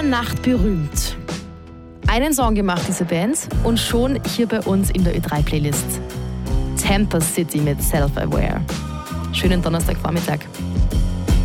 Nacht berühmt. Einen Song gemacht, diese Band, und schon hier bei uns in der Ö3-Playlist. Tampa City mit Self-Aware. Schönen Donnerstagvormittag.